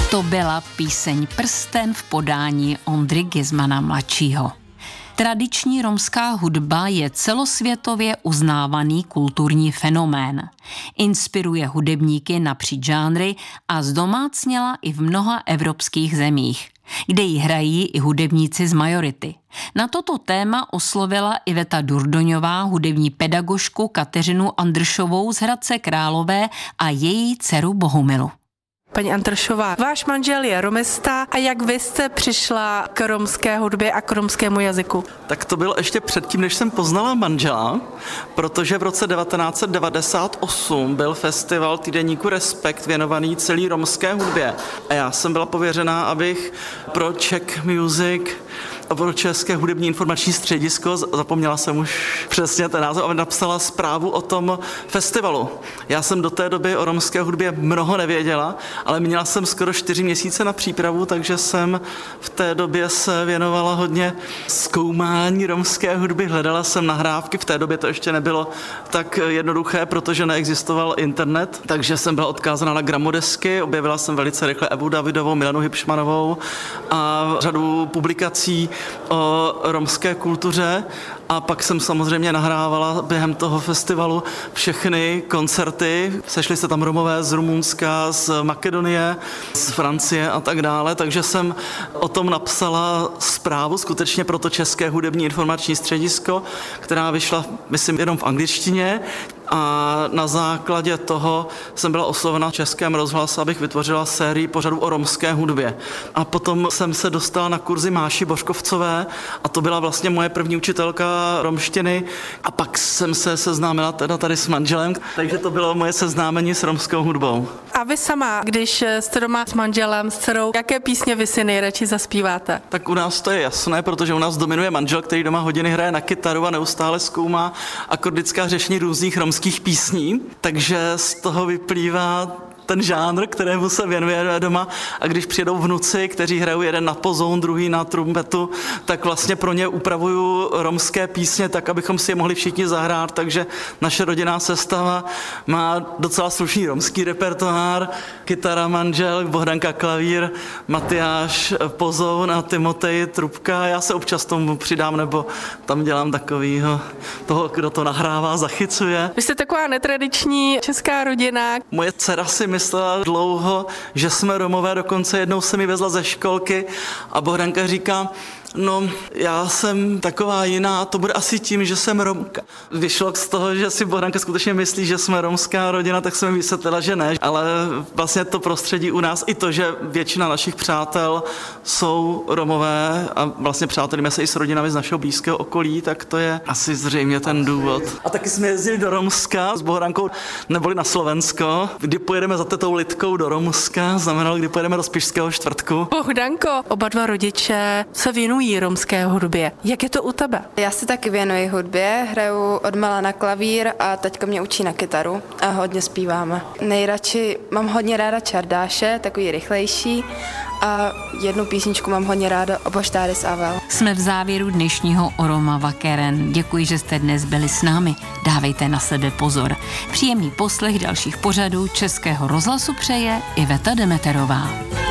To byla píseň Prsten v podání Ondry Gizmana mladšího. Tradiční romská hudba je celosvětově uznávaný kulturní fenomén. Inspiruje hudebníky napříč žánry a zdomácněla i v mnoha evropských zemích, kde ji hrají i hudebníci z majority. Na toto téma oslovila Iveta Durdoňová hudební pedagožku Kateřinu Andršovou z Hradce Králové a její dceru Bohumilu. Paní Andršová, váš manžel je romista a jak vy jste přišla k romské hudbě a k romskému jazyku? Tak to bylo ještě předtím, než jsem poznala manžela, protože v roce 1998 byl festival týdeníku Respekt věnovaný celý romské hudbě. A já jsem byla pověřená, abych pro Czech Music a pro České hudební informační středisko, zapomněla jsem už přesně ten název, aby napsala zprávu o tom festivalu. Já jsem do té doby o romské hudbě mnoho nevěděla, ale měla jsem skoro 4 měsíce na přípravu, takže jsem v té době se věnovala hodně zkoumání romské hudby, hledala jsem nahrávky, v té době to ještě nebylo tak jednoduché, protože neexistoval internet, takže jsem byla odkázána na gramodesky, objevila jsem velice rychle Evu Davidovou, Milanu Hipšmanovou a řadu publikací o romské kultuře a pak jsem samozřejmě nahrávala během toho festivalu všechny koncerty. Sešli se tam Romové z Rumunska, z Makedonie, z Francie a tak dále, takže jsem o tom napsala zprávu skutečně pro to České hudební informační středisko, která vyšla, myslím, jenom v angličtině. A na základě toho jsem byla oslovena v Českém rozhlasu, abych vytvořila sérii pořadů o romské hudbě. A potom jsem se dostala na kurzy Máši Božkovcové a to byla vlastně moje první učitelka romštiny. A pak jsem se seznámila teda tady s manželem, takže to bylo moje seznámení s romskou hudbou. A vy sama, když jste doma s manželem, s dcerou, jaké písně vy si nejradši zaspíváte? Tak u nás to je jasné, protože u nás dominuje manžel, který doma hodiny hraje na kytaru a neustále zkoumá akordická řešení různých romských písní, takže z toho vyplývá ten žánr, kterému se věnuje doma a když přijedou vnuci, kteří hrajou jeden na pozoun, druhý na trumpetu, tak vlastně pro ně upravuju romské písně tak, abychom si je mohli všichni zahrát, takže naše rodinná sestava má docela slušný romský repertoár, kytara manžel, Bohdanka klavír, Matyáš pozoun a Timotej trubka. Já se občas tomu přidám, nebo tam dělám takovýho toho, kdo to nahrává, zachycuje. Vy jste taková netradiční česká rodina. Moje dcera si myslela dlouho, že jsme Romové, dokonce jednou se mi vezla ze školky a Bohdanka říká, no, já jsem taková jiná, to bude asi tím, že jsem Romka. Vyšlo z toho, že si Bohdanka skutečně myslí, že jsme romská rodina, tak jsem mi vysvětlila, že ne. Ale vlastně to prostředí u nás, i to, že většina našich přátel jsou Romové a vlastně přátelíme se i s rodinami z našeho blízkého okolí, tak to je asi zřejmě ten důvod. A taky jsme jezdili do Romska s Bohdankou, neboli na Slovensko. Kdy pojedeme za tetou Lidkou do Romska, znamenalo, kdy pojedeme do Spišského Čtvrtku. Bohdanko, oba dva rodiče se věnují romské hudbě. Jak je to u tebe? Já se taky věnuji hudbě, hraju odmala na klavír a teďka mě učí na kytaru a hodně zpíváme. Nejradši mám hodně ráda Čardáše, takový rychlejší a jednu písničku mám hodně ráda Oboštáris Avel. Jsme v závěru dnešního Oroma Vakeren. Děkuji, že jste dnes byli s námi. Dávejte na sebe pozor. Příjemný poslech dalších pořadů Českého rozhlasu přeje Iveta Demeterová.